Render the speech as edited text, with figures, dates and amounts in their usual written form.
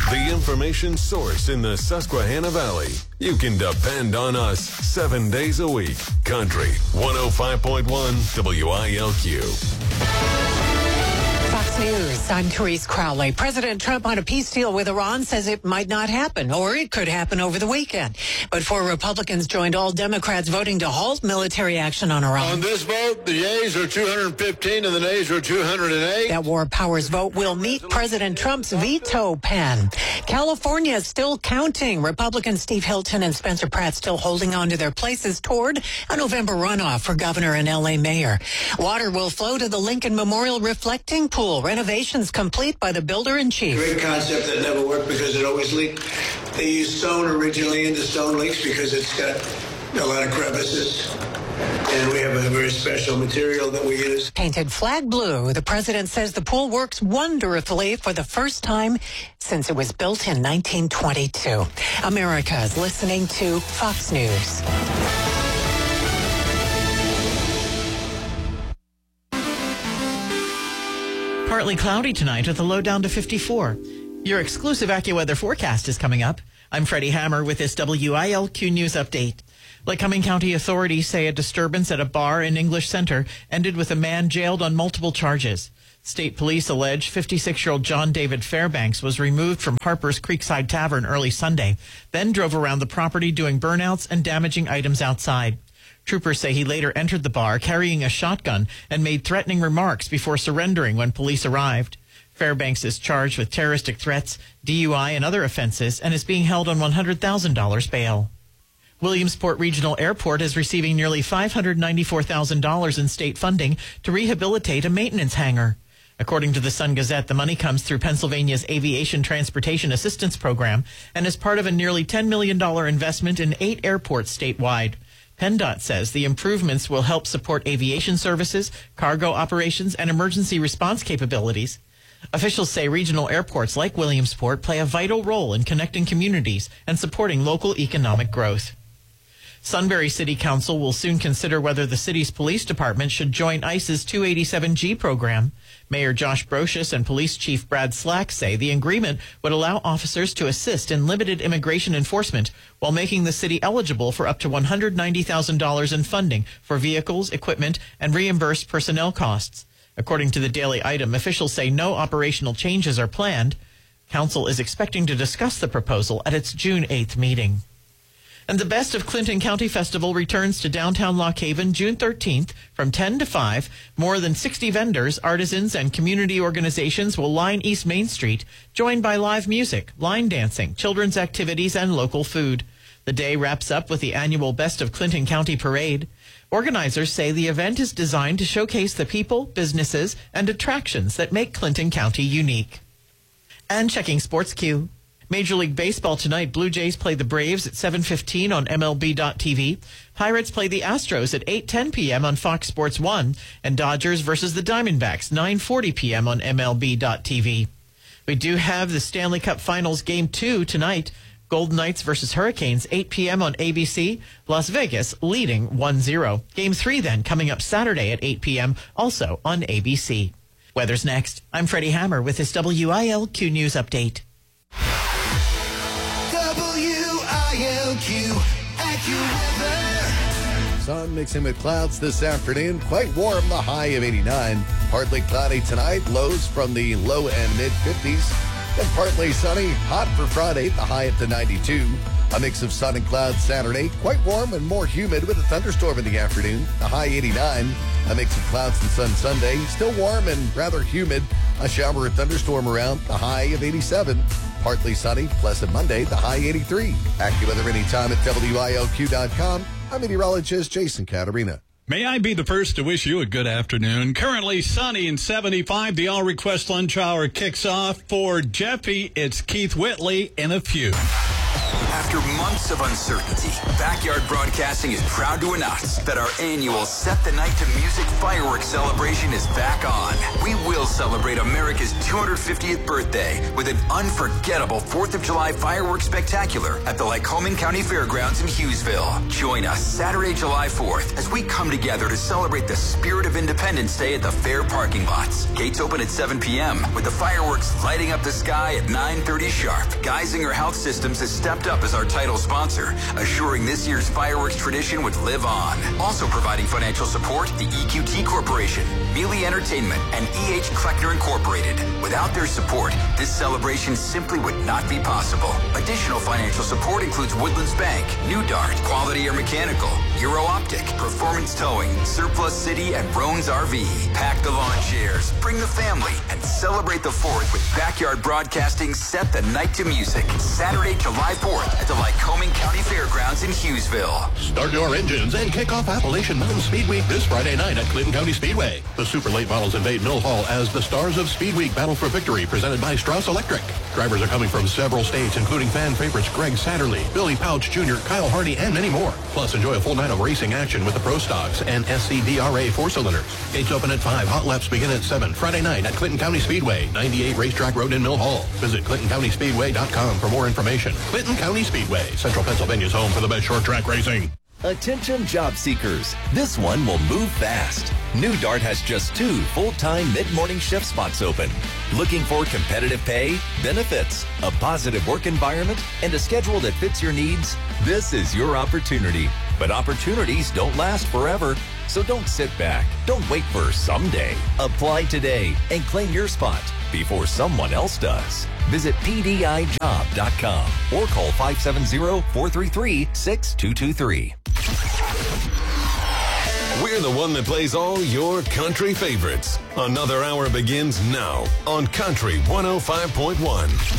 the information source in the Susquehanna Valley. You can depend on us 7 days a week. Country 105.1 WILQ. Fox News, I'm Therese Crowley. President Trump on a peace deal with Iran says it might not happen, or it could happen over the weekend. But 4 Republicans joined all Democrats voting to halt military action on Iran. On this vote, the yeas are 215 and the nays are 208. That war powers vote will meet President Trump's veto pen. California is still counting. Republicans Steve Hilton and Spencer Pratt still holding on to their places toward a November runoff for governor and L.A. mayor. Water will flow to the Lincoln Memorial reflecting pool. Renovations complete by the builder-in-chief. Great concept that never worked because it always leaked. They used stone originally, and the stone leaks because it's got a lot of crevices. And we have a very special material that we use. Painted flag blue. The president says the pool works wonderfully for the first time since it was built in 1922. America is listening to Fox News. Partly cloudy tonight with a low down to 54. Your exclusive AccuWeather forecast is coming up. I'm Freddie Hammer with this WILQ News update. Lycoming County authorities say a disturbance at a bar in English Center ended with a man jailed on multiple charges. State police allege 56-year-old John David Fairbanks was removed from Harper's Creekside Tavern early Sunday, then drove around the property doing burnouts and damaging items outside. Troopers say he later entered the bar carrying a shotgun and made threatening remarks before surrendering when police arrived. Fairbanks is charged with terroristic threats, DUI, and other offenses and is being held on $100,000 bail. Williamsport Regional Airport is receiving nearly $594,000 in state funding to rehabilitate a maintenance hangar. According to the Sun-Gazette, the money comes through Pennsylvania's Aviation Transportation Assistance Program and is part of a nearly $10 million investment in 8 airports statewide. PennDOT says the improvements will help support aviation services, cargo operations, and emergency response capabilities. Officials say regional airports like Williamsport play a vital role in connecting communities and supporting local economic growth. Sunbury City Council will soon consider whether the city's police department should join ICE's 287G program. Mayor Josh Brocious and Police Chief Brad Slack say the agreement would allow officers to assist in limited immigration enforcement while making the city eligible for up to $190,000 in funding for vehicles, equipment, and reimbursed personnel costs. According to the Daily Item, officials say no operational changes are planned. Council is expecting to discuss the proposal at its June 8th meeting. And the Best of Clinton County Festival returns to downtown Lock Haven June 13th from 10 to 5. More than 60 vendors, artisans, and community organizations will line East Main Street, joined by live music, line dancing, children's activities, and local food. The day wraps up with the annual Best of Clinton County Parade. Organizers say the event is designed to showcase the people, businesses, and attractions that make Clinton County unique. And checking Sports Queue. Major League Baseball tonight, Blue Jays play the Braves at 7:15 on MLB.TV. Pirates play the Astros at 8:10 p.m. on Fox Sports 1. And Dodgers versus the Diamondbacks, 9:40 p.m. on MLB.TV. We do have the Stanley Cup Finals Game 2 tonight. Golden Knights versus Hurricanes, 8 p.m. on ABC. Las Vegas leading 1-0. Game 3 then coming up Saturday at 8 p.m. also on ABC. Weather's next. I'm Freddie Hammer with this WILQ News Update. WILQ AccuWeather. Sun mixing with clouds this afternoon. Quite warm, the high of 89. Partly cloudy tonight. Lows from the low and mid-50s. Then partly sunny. Hot for Friday. The high up to 92. A mix of sun and clouds Saturday. Quite warm and more humid with a thunderstorm in the afternoon. The high 89. A mix of clouds and sun Sunday. Still warm and rather humid. A shower or thunderstorm around. The high of 87. Partly sunny, pleasant Monday, the high 83. AccuWeather anytime at WILQ.com. I'm meteorologist Jason Caterina. May I be the first to wish you a good afternoon. Currently sunny and 75. The All Request Lunch Hour kicks off. For Jeffy, it's Keith Whitley in a few. After months of uncertainty, Backyard Broadcasting is proud to announce that our annual Set the Night to Music fireworks celebration is back on. We will celebrate America's 250th birthday with an unforgettable 4th of July fireworks spectacular at the Lycoming County Fairgrounds in Hughesville. Join us Saturday, July 4th as we come together to celebrate the spirit of Independence Day at the fair parking lots. Gates open at 7 p.m. with the fireworks lighting up the sky at 9:30 sharp. Geisinger Health Systems has stepped up as our title sponsor, assuring this year's fireworks tradition would live on. Also providing financial support, the EQT Corporation, Mealy Entertainment, and E.H. Kleckner Incorporated. Without their support, this celebration simply would not be possible. Additional financial support includes Woodlands Bank, New Dart, Quality Air Mechanical, Euro Optic, Performance Towing, Surplus City, and Roan's RV. Pack the lawn chairs, bring the family, and celebrate the 4th with Backyard Broadcasting Set the Night to Music. Saturday, July 4th at the Lycoming County Fairgrounds in Hughesville. Start your engines and kick off Appalachian Mountain Speed Week this Friday night at Clinton County Speedway. The super late models invade Mill Hall as the Stars of Speed Week battle for victory, presented by Strauss Electric. Drivers are coming from several states, including fan favorites Greg Satterley, Billy Pouch Jr., Kyle Hardy, and many more. Plus, enjoy a full night of racing action with the Pro Stocks and SCDRA 4-cylinders. Gates open at 5. Hot laps begin at 7. Friday night at Clinton County Speedway, 98 Racetrack Road in Mill Hall. Visit ClintonCountySpeedway.com for more information. Clinton County Speedway, Central Pennsylvania's home for the best short track racing. Attention job seekers. This one will move fast. New Dart has just 2 full-time mid-morning shift spots open. Looking for competitive pay, benefits, a positive work environment, and a schedule that fits your needs? This is your opportunity. But opportunities don't last forever. So don't sit back. Don't wait for someday. Apply today and claim your spot before someone else does. Visit PDIjob.com or call 570-433-6223. We're the one that plays all your country favorites. Another hour begins now on Country 105.1.